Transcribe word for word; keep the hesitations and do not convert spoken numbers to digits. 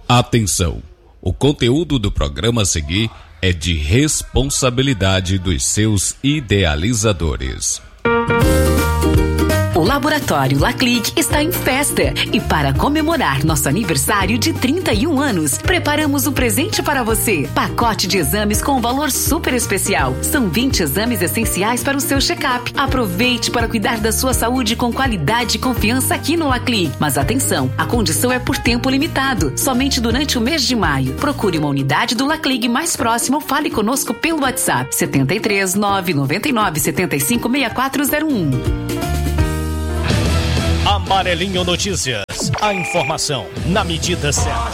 Atenção! O conteúdo do programa a seguir é de responsabilidade dos seus idealizadores. O Laboratório Laclic está em festa e para comemorar nosso aniversário de trinta e um anos, preparamos um presente para você. Pacote de exames com valor super especial. São vinte exames essenciais para o seu check-up. Aproveite para cuidar da sua saúde com qualidade e confiança aqui no Laclic. Mas atenção, a condição é por tempo limitado, somente durante o mês de maio. Procure uma unidade do Laclic mais próxima ou fale conosco pelo WhatsApp setenta e três, nove nove nove, setenta e cinco, sessenta e quatro zero um. Amarelinho Notícias. A informação na medida certa.